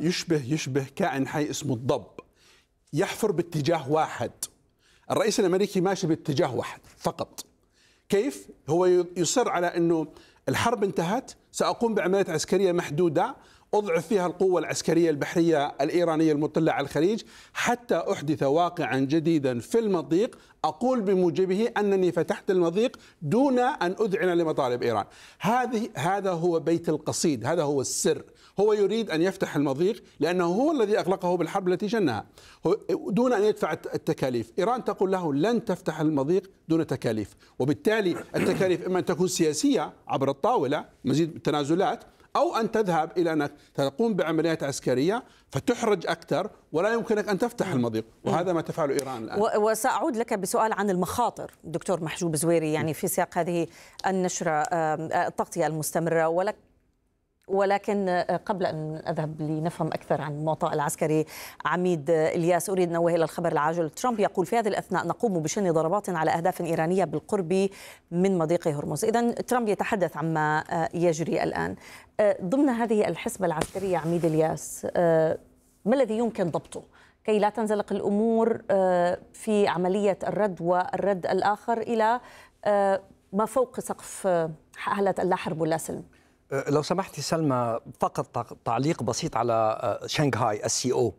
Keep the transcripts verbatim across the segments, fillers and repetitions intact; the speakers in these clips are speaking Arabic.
يشبه يشبه كائن حي اسمه الضب، يحفر باتجاه واحد. الرئيس الأمريكي ماشي باتجاه واحد فقط. كيف؟ هو يصر على أنه الحرب انتهت، سأقوم بعمليات عسكرية محدودة أضعف فيها القوة العسكرية البحرية الإيرانية المطلة على الخليج حتى أحدث واقعا جديدا في المضيق أقول بموجبه أنني فتحت المضيق دون أن أذعن لمطالب إيران. هذه هذا هو بيت القصيد، هذا هو السر. هو يريد أن يفتح المضيق لأنه هو الذي أغلقه بالحرب التي شنها دون أن يدفع التكاليف. إيران تقول له لن تفتح المضيق دون تكاليف، وبالتالي التكاليف إما أن تكون سياسية عبر الطاولة مزيد التنازلات، أو أن تذهب إلى أنك تقوم بعمليات عسكرية فتحرج أكثر ولا يمكنك أن تفتح المضيق، وهذا ما تفعله إيران الآن. وسأعود لك بسؤال عن المخاطر دكتور محجوب زويري، يعني في سياق هذه النشرة التغطية المستمرة، ولك ولكن قبل أن أذهب لنفهم أكثر عن المعطى العسكري عميد إلياس، أريد أن أنوه إلى الخبر العاجل. ترامب يقول في هذه الأثناء نقوم بشن ضربات على أهداف إيرانية بالقرب من مضيق هرمز. إذن ترامب يتحدث عما يجري الآن ضمن هذه الحسبة العسكرية. عميد إلياس، ما الذي يمكن ضبطه كي لا تنزلق الأمور في عملية الرد والرد الآخر إلى ما فوق سقف حالة اللا حرب ولا سلم؟ لو سمحتي سلمى، فقط تعليق بسيط على شنغهاي السي او.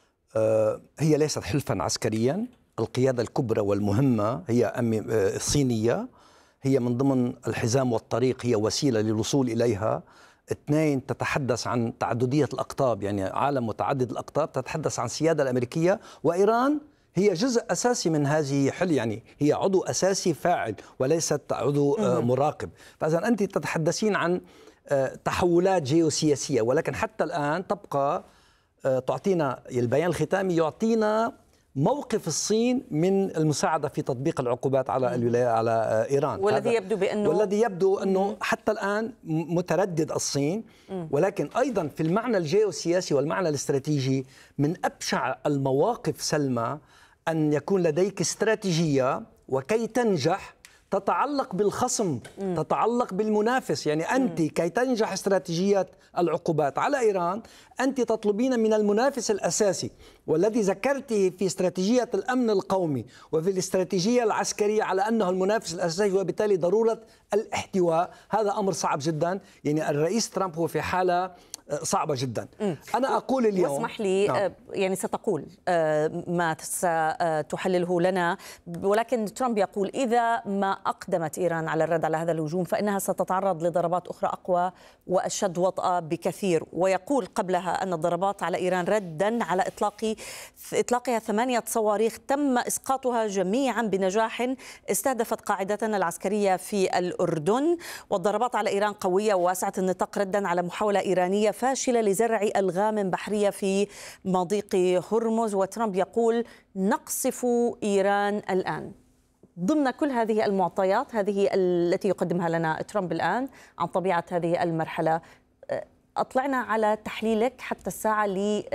هي ليست حلفا عسكريا، القيادة الكبرى والمهمة هي الصينية، هي من ضمن الحزام والطريق، هي وسيلة للوصول إليها. اثنين، تتحدث عن تعددية الأقطاب، يعني عالم متعدد الأقطاب، تتحدث عن السيادة الأمريكية، وإيران هي جزء أساسي من هذه حل، يعني هي عضو أساسي فاعل وليست عضو مراقب. فإذا أنت تتحدثين عن تحولات جيوسياسية، ولكن حتى الآن تبقى تعطينا البيان الختامي يعطينا موقف الصين من المساعدة في تطبيق العقوبات على الولايات على إيران، والذي يبدو بأنه والذي يبدو أنه حتى الآن متردد الصين. ولكن أيضا في المعنى الجيوسياسي والمعنى الاستراتيجي من أبشع المواقف سلمى أن يكون لديك استراتيجية وكي تنجح تتعلق بالخصم، تتعلق بالمنافس. يعني أنت كي تنجح استراتيجية العقوبات على إيران أنت تطلبين من المنافس الأساسي، والذي ذكرته في استراتيجية الأمن القومي وفي الاستراتيجية العسكرية على أنه المنافس الأساسي، وبالتالي ضرورة الاحتواء. هذا أمر صعب جدا. يعني الرئيس ترامب هو في حالة صعبة جدا. أنا أقول اليوم، واسمح لي نعم. يعني ستقول ما ستحلله لنا، ولكن ترامب يقول إذا ما أقدمت إيران على الرد على هذا الهجوم فإنها ستتعرض لضربات أخرى أقوى وأشد وطأة بكثير. ويقول قبلها أن الضربات على إيران ردا على إطلاق إطلاقها ثمانية صواريخ تم إسقاطها جميعا بنجاح استهدفت قاعدتنا العسكرية في الأردن. والضربات على إيران قوية وواسعة النطاق ردا على محاولة إيرانية فاشلة لزرع ألغام بحرية في مضيق هرمز. وترامب يقول نقصف إيران الآن. ضمن كل هذه المعطيات هذه التي يقدمها لنا ترامب الآن عن طبيعة هذه المرحلة، أطلعنا على تحليلك حتى الساعة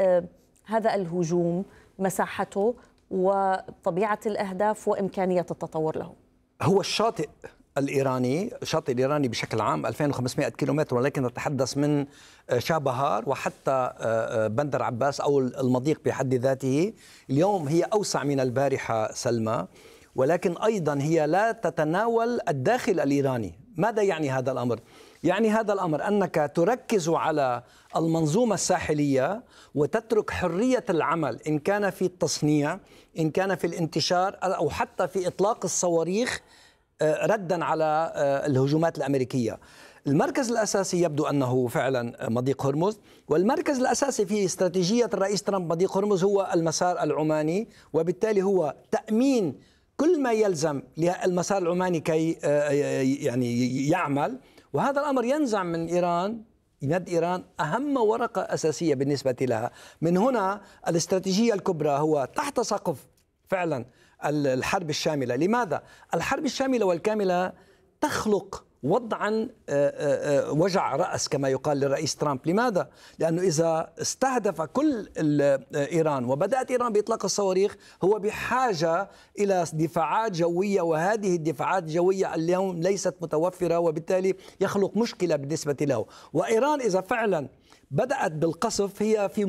لهذا الهجوم، مساحته وطبيعة الأهداف وإمكانية التطور له. هو الشاطئ الإيراني، الشاطئ الإيراني بشكل عام ألفين وخمسمائة كيلومتر، ولكن نتحدث من شابهار وحتى بندر عباس أو المضيق بحد ذاته. اليوم هي أوسع من البارحة سلمى، ولكن أيضا هي لا تتناول الداخل الإيراني. ماذا يعني هذا الأمر؟ يعني هذا الأمر أنك تركز على المنظومة الساحلية وتترك حرية العمل، إن كان في التصنيع، إن كان في الانتشار، أو حتى في إطلاق الصواريخ ردا على الهجومات الأمريكية. المركز الأساسي يبدو أنه فعلا مضيق هرمز، والمركز الأساسي في استراتيجية الرئيس ترامب مضيق هرمز هو المسار العماني، وبالتالي هو تأمين كل ما يلزم للمسار العماني كي يعني يعمل. وهذا الأمر ينزع من إيران يد إيران أهم ورقة أساسية بالنسبة لها. من هنا الاستراتيجية الكبرى هو تحت سقف فعلا الحرب الشاملة. لماذا؟ الحرب الشاملة والكاملة تخلق وضعا وجع رأس كما يقال للرئيس ترامب. لماذا؟ لأنه إذا استهدف كل إيران وبدأت إيران بإطلاق الصواريخ هو بحاجة إلى دفاعات جوية، وهذه الدفاعات الجوية اليوم ليست متوفرة، وبالتالي يخلق مشكلة بالنسبة له. وإيران إذا فعلا بدأت بالقصف هي في